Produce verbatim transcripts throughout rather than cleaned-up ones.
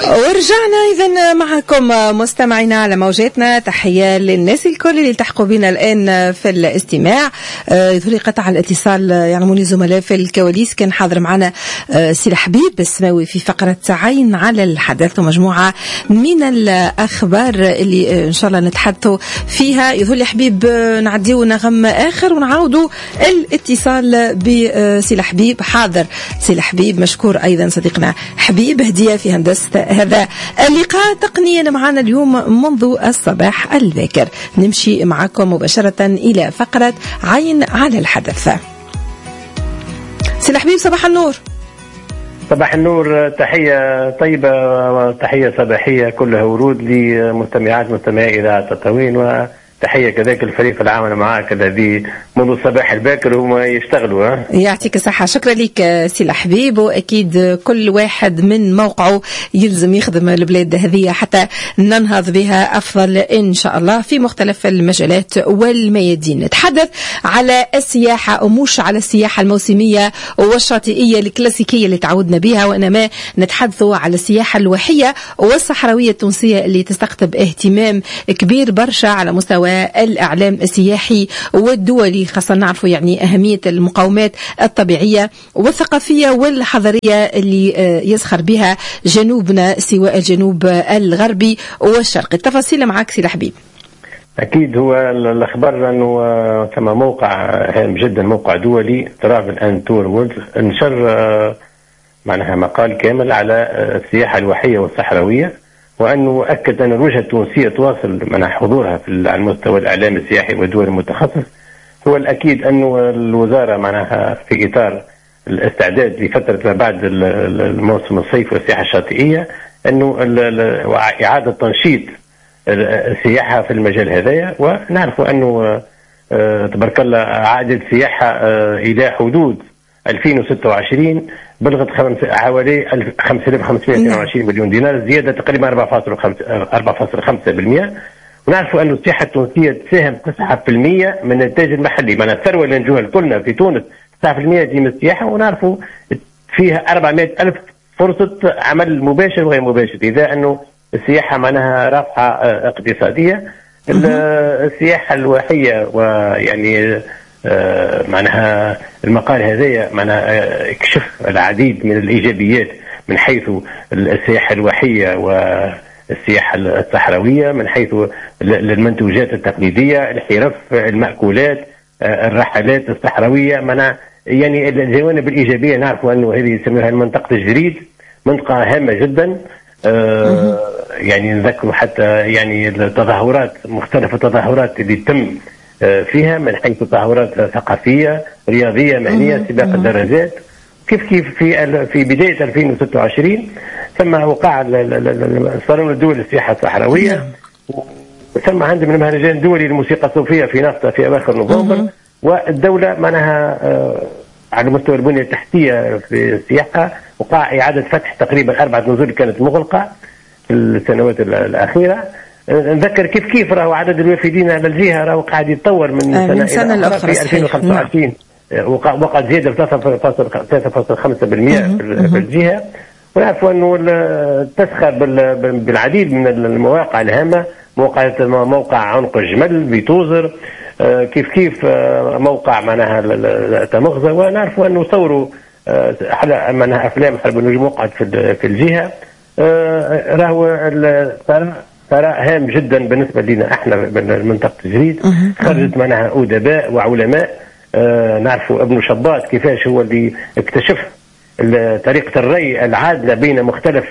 ورجعنا إذن معكم مستمعينا على موجاتنا. تحية للناس الكل اللي التحقوا بنا الآن في الاستماع. يظهر قطع الاتصال يعلموني زملاء في الكواليس. كان حاضر معنا سي حبيب السماوي في فقرة عين على الحدث ومجموعة من الأخبار اللي إن شاء الله نتحدثوا فيها. يظهر لي حبيب نعديو نغم آخر ونعاودوا الاتصال بسي حبيب. حاضر سي حبيب، مشكور أيضا صديقنا حبيب هدية في هندسة هذا اللقاء تقنيا معنا اليوم منذ الصباح الباكر. نمشي معكم مباشرة إلى فقرة عين على الحدث. سي حبيب صباح النور. صباح النور، تحية طيبة وتحية صباحية كلها ورود لمستمعات مستمعي إذاعة تطاوين، وتحية كذلك الفريق العمل معك الذي منذ الصباح الباكر وما يشتغلوا. يعطيك الصحة. شكرا لك سي حبيب، وأكيد كل واحد من موقعه يلزم يخدم البلاد هذه حتى ننهض بها أفضل إن شاء الله في مختلف المجالات والميادين. نتحدث على السياحة ومش على السياحة الموسمية والشاطئية الكلاسيكية اللي تعودنا بها، وإنما نتحدث على السياحة الواحية والصحراوية التونسية اللي تستقطب اهتمام كبير برشا على مستوى الإعلام السياحي والدولي، خاصة نعرفوا يعني أهمية المقومات الطبيعية والثقافية والحضارية اللي يزخر بها جنوبنا سواء الجنوب الغربي والشرقي. التفاصيل معك سي حبيب. أكيد، هو الأخبار أنه كما موقع هام جدا، موقع دولي ترافل أند تور وورلد، نشر معناها مقال كامل على السياحة الواحية والصحراوية، وأنه أكد أن الوجهة التونسية تواصل منع حضورها في على مستوى الإعلام السياحي والدول المتخصص. هو الأكيد أنه الوزارة معناها في إطار الاستعداد لفترة ما بعد الموسم الصيف والسياحة الشاطئية، أنه إعادة تنشيط السياحة في المجال هذايا. ونعرف أنه تبارك الله عادت السياحة إلى حدود ألفين وستة وعشرين بلغت حوالي خمسة آلاف وخمسمائة واثنين وعشرين مليون دينار، زيادة تقريبا أربعة فاصلة خمسة بالمئة. ونعرف أن السياحة التونسية تساهم تسعة بالمئة من الإنتاج المحلي، من الثروة اللي نجوها لكلنا في تونس تسعة بالمئة دي من السياحة، ونعرف فيها أربعمائة ألف فرصة عمل مباشر وغير مباشر، إذا أنه السياحة معناها رافعة اقتصادية. السياحة الواحية ويعني معناها المقال هذا معناها اكشف العديد من الإيجابيات من حيث السياحة الواحية والسياحة الصحراوية، من حيث المنتوجات التقليدية، الحرف، المأكولات، الرحلات الصحراوية، معناها يعني الجوانب الإيجابية. نعرف أنه هذه يسمونها منطقة الجريد، منطقة هامة جدا. آه يعني نذكر حتى يعني التظاهرات، مختلف التظاهرات اللي تم فيها من حيث تظاهرات ثقافية، رياضية، مهنية، سباق الدراجات. كيف كيف في في بداية ألفين وستة وعشرين ثم وقع صالون الدول للسياحة الصحراوية، ثم عندنا من المهرجان الدولي للموسيقى الصوفية في نفطة في أواخر نوفمبر. والدولة معناها على مستوى البنية التحتية في السياحة وقع إعادة فتح تقريبا أربعة نزول كانت مغلقة في السنوات الأخيرة. نذكر كيف كيف راهو عدد الوافدين على الجهة راهو قاعد يتطور من سنة, من سنة إلى أخرى. في ألفين وخمسة وعشرين وقع زيادة ثلاثة فاصلة خمسة بالمئة في الجهة. ونعرف أنه تسخر بالعديد من المواقع الهامة، موقع موقع عنق الجمل بتوزر، كيف كيف موقع معناها تمغزة. ونعرف أنه صوروا على معناها أفلام حرب النجوم وقعت في في الجهة. راهو ثراء هام جدا بالنسبة لنا احنا من منطقة الجريد، خرجت معناها أدباء وعلماء. نعرفوا ابن شباط كيفاش هو اللي اكتشف طريقة الري العادلة بين مختلف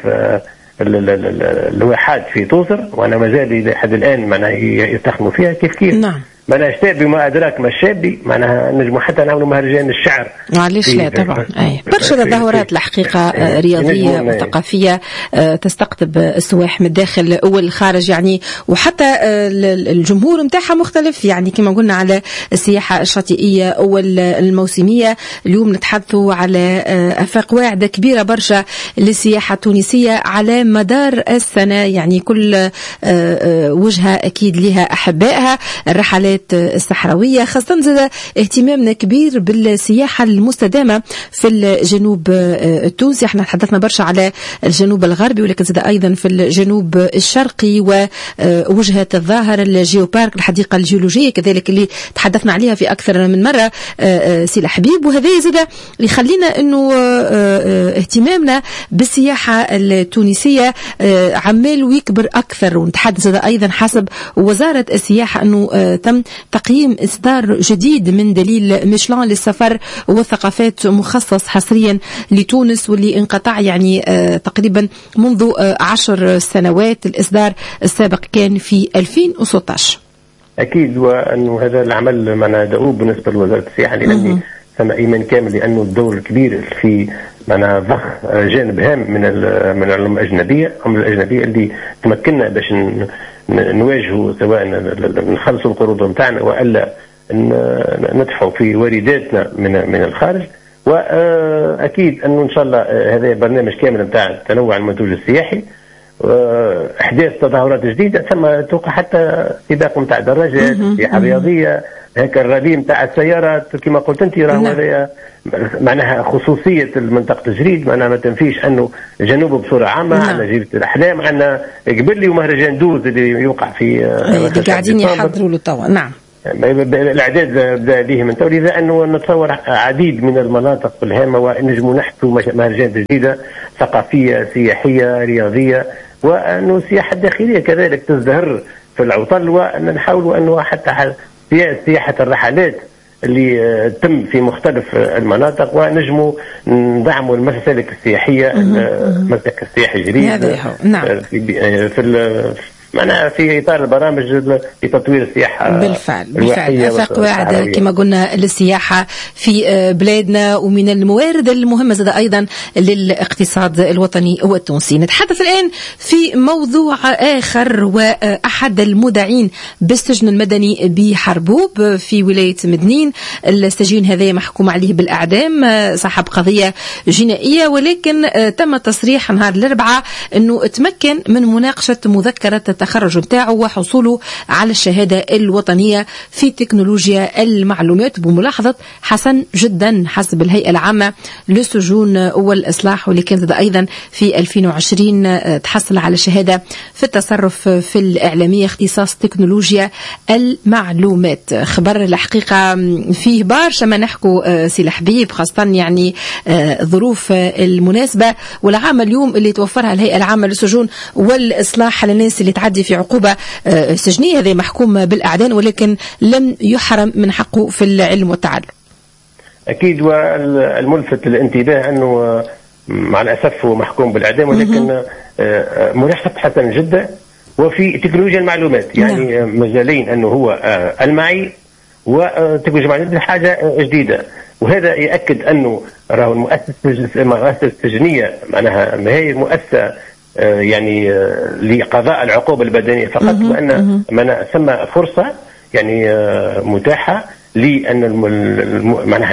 الواحات في توزر، وانا مازال لحد الان معناها يستخدموا فيها كيف كيف. نعم. معناها الشابي ما أدراك ما الشابي، معناها نجموا حتى نعملوا مهرجان الشعر. معليش لا طبعا. أي برشا تظاهرات الحقيقة رياضية وثقافية تستقطب السواح من الداخل والخارج يعني، وحتى الجمهور متاعها مختلف يعني كما قلنا على السياحة الشاطئية والموسمية. اليوم نتحدثوا على آفاق واعدة كبيرة برشا للسياحة التونسية على مدار السنة، يعني كل وجهة أكيد لها أحبائها. الرحلات الغابات الصحراوية، خاصة زاد اهتمامنا كبير بالسياحة المستدامة في الجنوب التونسي. احنا تحدثنا برشا على الجنوب الغربي، ولكن زاد أيضا في الجنوب الشرقي ووجهة الظاهر الجيوبارك الحديقة الجيولوجية كذلك اللي تحدثنا عليها في أكثر من مرة سي الحبيب. وهذا زاد يخلينا أنه اهتمامنا بالسياحة التونسية عمال ويكبر أكثر. ونتحدث أيضا حسب وزارة السياحة أنه تم تقييم إصدار جديد من دليل ميشلان للسفر والثقافات مخصص حصريا لتونس، واللي انقطع يعني تقريبا منذ عشر سنوات. الإصدار السابق كان في ألفين وستة عشر. أكيد، وأنه هذا العمل معنا دؤوب بالنسبة لوزارة السياحة، لأني ثم إيمان كامل لأنه الدور الكبير في معنا ضخ جانب هام من من العلوم الأجنبية العلوم الأجنبية اللي تمكننا باش نواجهوا، سواء نخلصوا القروض نتاعنا وإلا ندفعوا في وارداتنا من من الخارج. وأكيد أنه إن شاء الله هذا برنامج كامل نتاع تنوع المنتوج السياحي، احداث تظاهرات جديده، ثم توقع حتى سباق نتاع دراجات، سياحه رياضيه، هيك الرالي نتاع السيارات كما قلت انت. راهو معناها خصوصيه المنطقه الجريد، معناها ما تنفيش انه الجنوب بصوره عامه. عندنا جزيره الاحلام، عندنا قبلي ومهرجان دوز اللي يوقع في اللي قاعدين يحضروا له توا. نعم، الاعداد بدا به من تو، لذا انه نتصور عديد من المناطق الهامه ونجموا نحكوا مهرجان جديده ثقافيه سياحيه رياضيه، وانه السياحه الداخليه كذلك تزدهر في العطل، ونحاول انه حتى سياحه الرحلات اللي تم في مختلف المناطق، ونجموا ندعموا المسالك السياحيه المسلك السياحي الجديد. نعم، في في معنا في إطار البرامج لتطوير السياحة. بالفعل بالفعل أفاق واعدة كما قلنا للسياحة في بلادنا، ومن الموارد المهمة زاد أيضا للاقتصاد الوطني والتونسي. نتحدث الآن في موضوع آخر، وأحد المدعين بالسجن المدني بحربوب في ولاية مدنين. السجين هذا محكوم عليه بالإعدام، صاحب قضية جنائية، ولكن تم تصريح نهار الأربعاء أنه تمكن من مناقشة مذكرة التخرج نتاعه وحصوله على الشهادة الوطنية في تكنولوجيا المعلومات، بملاحظة حسن جدا حسب الهيئة العامة للسجون والإصلاح، واللي كانت أيضا في ألفين وعشرين تحصل على شهادة في التصرف في الإعلامية اختصاص تكنولوجيا المعلومات. خبر الحقيقة فيه برشا ما نحكوا سي الحبيب، خاصة يعني ظروف المناسبة والعامة اليوم اللي توفرها الهيئة العامة للسجون والإصلاح للناس اللي تعدي في عقوبة سجنية. هذا محكوم بالإعدام ولكن لم يحرم من حقه في العلم والتعلم. أكيد، والملفت للانتباه أنه مع الأسف هو محكوم بالإعدام، ولكن مرشح حسن جدا وفي تكنولوجيا المعلومات، يعني نعم. مجالين أنه هو المعي وتكنولوجيا المعلومات حاجة جديدة، وهذا يأكد أنه راهو المؤسسة السجنية معناها ما هي مؤسسة يعني لقضاء العقوبة البدنية فقط، وأن من ثم فرصة يعني متاحة لأن معناها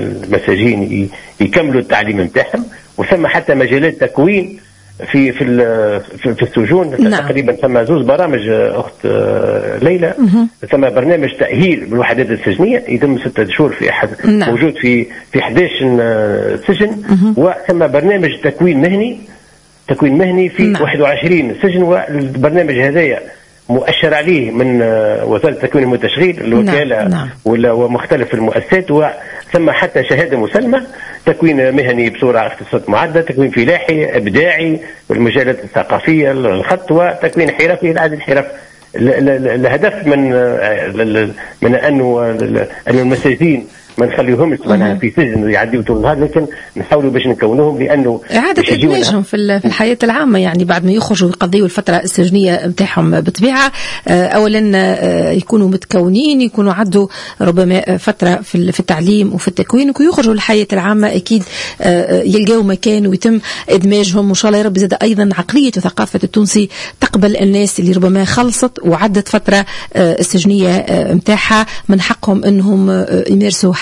المساجين يكملوا التعليم نتاعهم، وثم حتى مجالات تكوين في في في السجون. نعم. تقريبا ثم زوج برامج اخت ليلى، ثم برنامج تاهيل بالوحدات السجنيه يتم ستة شهور في احد. نعم. موجود في في أحد عشر سجن، وثم برنامج تكوين مهني تكوين مهني في نعم. واحد وعشرين سجن، والبرنامج هذايا مؤشر عليه من وزارة التكوين والتشغيل الوكالة. نعم. نعم. ومختلف المؤسسات، وثم حتى شهادة مسلمة تكوين مهني بصورة اختصاصات معدة، تكوين فلاحي إبداعي والمجالات الثقافية الخط، وتكوين حرفي العدد الحرف. الهدف من من أنه أن المساجين ما نخليهمش معناها في سجن يعديوا طول النهار، لكن نحاولوا باش نكونوهم لانه اعاده ادماجهم في الحياه العامه، يعني بعد ما يخرجوا يقضيوا الفتره السجنيه نتاعهم بطبيعه اولا يكونوا متكونين، يكونوا عدوا ربما فتره في التعليم وفي التكوين، ويخرجوا للحياه العامه اكيد يلقاو مكان ويتم ادماجهم. وان شاء الله يا رب زاد ايضا عقليه وثقافه التونسي تقبل الناس اللي ربما خلصت وعدت فتره السجنيه نتاعها من حقهم انهم يمارسوا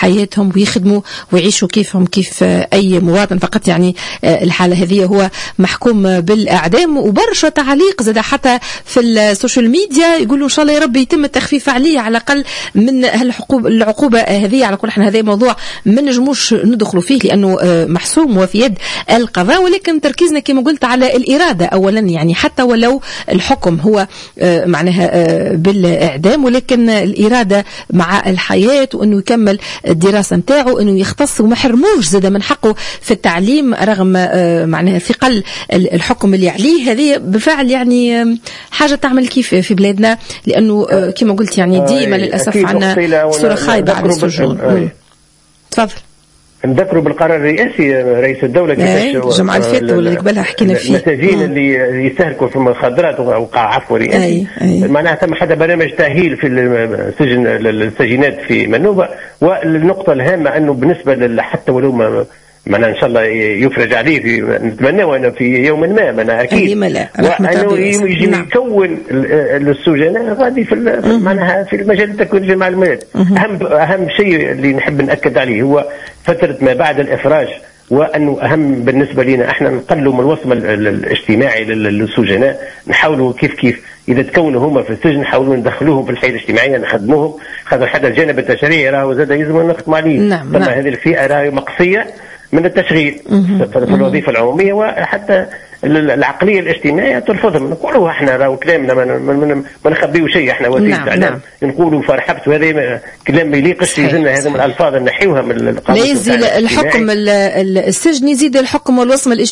حياتهم ويخدموا ويعيشوا كيفهم كيف أي مواطن، فقط يعني الحالة هذه هو محكوم بالإعدام. وبرشا تعليق زاد حتى في السوشيال ميديا يقولوا إن شاء الله يا رب يتم التخفيف عليه على الأقل من العقوبة العقوبة هذه. على كل حال هذا موضوع ما نجموش ندخلوا فيه لأنه محسوم وفي يد القضاء، ولكن تركيزنا كما قلت على الإرادة أولا، يعني حتى ولو الحكم هو معناها بالإعدام ولكن الإرادة مع الحياة، وأنه يكمل الدراسة نتاعه، أنه يختص وما حرموش زاد من حقه في التعليم رغم معناها ثقل الحكم اللي عليه. هذه بالفعل يعني حاجة تعمل كيف في بلادنا، لأنه كما قلت يعني ديما للأسف عنا صورة خايبة على السجون. تفضل. نذكروا بالقرار الرئاسي رئيس الدولة كيفاش الجمعة اللي فاتت ولا اللي قبلها حكينا فيه المساجين اللي يستهلكوا في المخدرات وقع عفو رئاسي، معناها تم حتى برنامج تأهيل في السجن السجينات في منوبة. والنقطة الهامة أنه بالنسبة حتى ولو ما معناها إن شاء الله يفرج عليه في نتمنى وأنا في يوم ما معناها أكيد، وأنه يجي يكون السجناء غادي في معناها في المجال التكوين المعلومات. أهم أهم شيء اللي نحب نأكد عليه هو فترة ما بعد الإفراج، وأنه أهم بالنسبة لنا احنا نقلوا من الوصمة الاجتماعي للسجناء، نحاولوا كيف كيف إذا تكونوا هما في السجن نحاولوا ندخلوهم في الحياة الاجتماعية، نخدموهم، خاطر حتى الجانب التشريعي راهو زاد يلزم نخدم عليه. نعم. نعم. هذه الفئة راهي مقصية من التشغيل في الوظيفة العمومية، وحتى العقلية الاجتماعية ترفضهم. نقولوا احنا راهو كلامنا ما نخبيو شيء، احنا وسيلة نعم. اعلام نقولوا فرحبت، وهذا كلام ما يليقش يزلنا هذه من الألفاظ نحيوها من القانون. لا يزيد الحكم السجن، يزيد الحكم والوصمة